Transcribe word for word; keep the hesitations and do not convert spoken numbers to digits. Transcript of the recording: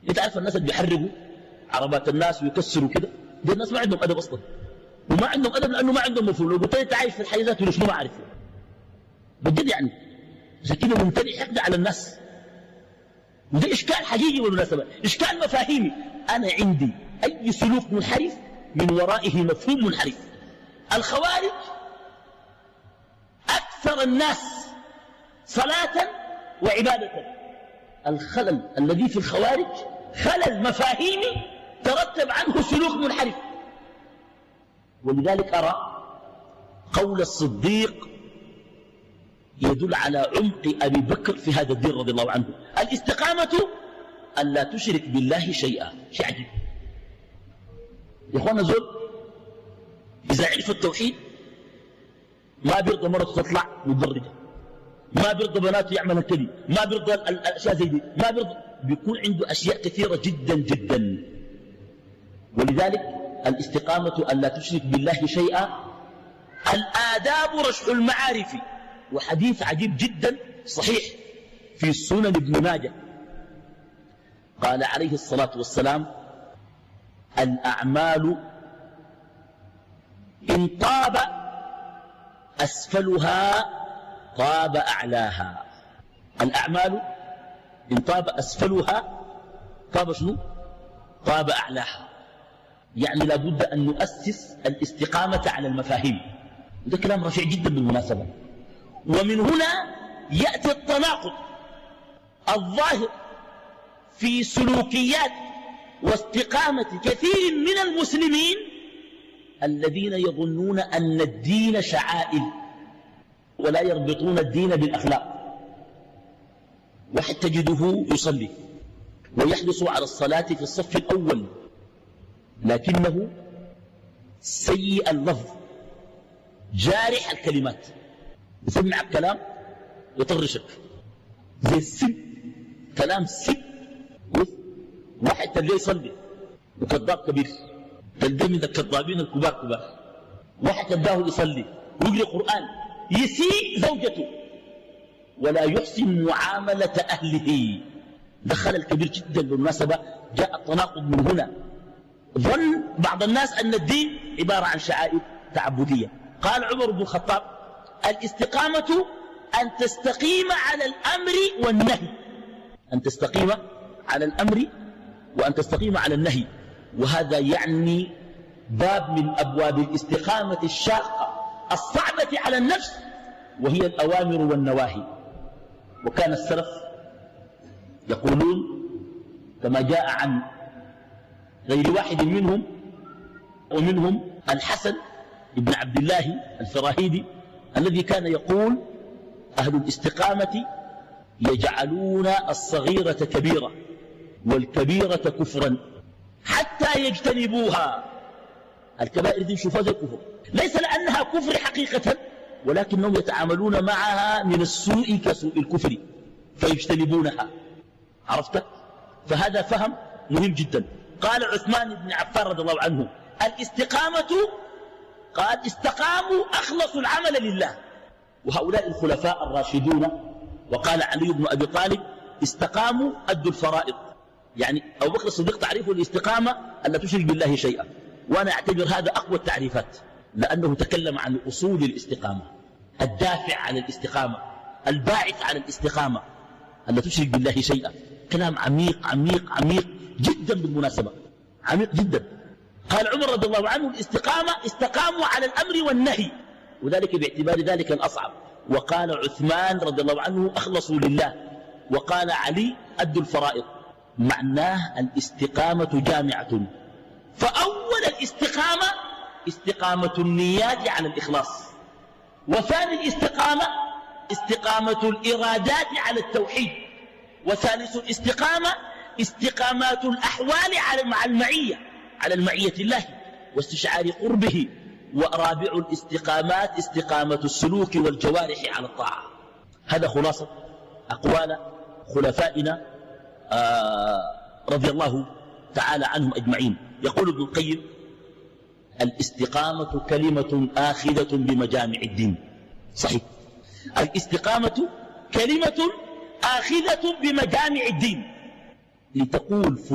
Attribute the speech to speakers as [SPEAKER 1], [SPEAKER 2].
[SPEAKER 1] انت عارف الناس اللي بيحرقوا عربات الناس ويكسروا كده، دي الناس ما عندهم ادب اصلا، وما عندهم ادب لانه ما عندهم مفهوم. لو قلت انت عايش في الحي ذاته شنو ما عارفه بجد يعني. عشان كده ممتلئ حقد على الناس، وده اشكال حقيقي بالمناسبه، اشكال مفاهيمي. انا عندي اي سلوك منحرف من ورائه مفهوم منحرف. الخوارج اكثر الناس صلاه وعباده. الخلل الذي في الخوارج خلل مفاهيمي ترتب عنه سلوك منحرف. ولذلك أرى قول الصديق يدل على عمق أبي بكر في هذا الدين رضي الله عنه. الاستقامة أن لا تشرك بالله شيئا. شيء عجيب يا أخوانا، زول إذا عرف التوحيد ما بيرضى مرته تطلع متدرجة، ما بيرضى بناته يعمل كذي، ما بيرضى الأشياء زي دي، ما بيرضى، بيكون عنده أشياء كثيرة جدا جدا. ولذلك الاستقامة أن لا تشرك بالله شيئا. الآداب رشح المعارف، وحديث عجيب جدا صحيح في سنن ابن ماجه، قال عليه الصلاة والسلام: الأعمال إن طاب أسفلها طاب أعلاها. الأعمال إن طاب أسفلها طاب شنو؟ طاب أعلاها. يعني لابد أن نؤسس الاستقامة على المفاهيم. ده كلام رفيع جدا بالمناسبة. ومن هنا يأتي التناقض الظاهر في سلوكيات واستقامة كثير من المسلمين الذين يظنون أن الدين شعائر ولا يربطون الدين بالأخلاق. واحد تجده يصلي ويحرص على الصلاة في الصف الأول، لكنه سيء اللفظ جارح الكلمات، يسمع الكلام يطرشك زي السب، كلام سب. واحد تلقيه يصلي وكذاب كبير، تلقيه من الكذابين الكبار كبار. واحد تلقاه يصلي ويقرأ قرآن يسيء زوجته ولا يحسن معاملة أهله. دخل الكبير جدا بالمناسبة. جاء التناقض من هنا. ظن بعض الناس أن الدين عبارة عن شعائر تعبدية. قال عمر بن الخطاب: الاستقامة أن تستقيم على الأمر والنهي، أن تستقيم على الأمر وأن تستقيم على النهي. وهذا يعني باب من أبواب الاستقامة الشاقة الصعبة على النفس، وهي الأوامر والنواهي. وكان السلف يقولون كما جاء عن غير واحد منهم، ومنهم الحسن بن عبد الله الفراهيدي الذي كان يقول: أهل الاستقامة يجعلون الصغيرة كبيرة والكبيرة كفرا حتى يجتنبوها. الكبائر دي شوفها زي الكفر، ليس لأنها كفر حقيقة، ولكنهم يتعاملون معها من السوء كسوء الكفر فيجتنبونها. عرفت؟ فهذا فهم مهم جدا. قال عثمان بن عفان رضي الله عنه: الاستقامة، قال استقاموا أخلصوا العمل لله. وهؤلاء الخلفاء الراشدون. وقال علي بن أبي طالب: استقاموا أدوا الفرائض. يعني أبو بكر الصديق تعريفه الاستقامة أن لا تشرك بالله شيئا، وأنا أعتبر هذا أقوى التعريفات، لأنه تكلم عن أصول الاستقامة، الدافع على الاستقامة، الباعث على الاستقامة، أن لا تشرك بالله شيئا. كلام عميق عميق عميق جدا بالمناسبة، عميق جدا. قال عمر رضي الله عنه: الاستقامة استقاموا على الأمر والنهي، وذلك باعتبار ذلك الأصعب. وقال عثمان رضي الله عنه: أخلصوا لله. وقال علي: أدوا الفرائض. معناه الاستقامة جامعة. فأول الاستقامة استقامة النيات على الإخلاص، وثاني الاستقامة استقامة الإرادات على التوحيد، وثالث الاستقامة استقامات الأحوال على مع المعية على المعية الله واستشعار قربه، ورابع الاستقامات استقامة السلوك والجوارح على الطاعة. هذا خلاصة أقوال خلفائنا آه رضي الله تعالى عنهم أجمعين. يقول ابن القيم: الاستقامة كلمة آخذة بمجامع الدين. صحيح، الاستقامة كلمة آخذة بمجامع الدين، لتقول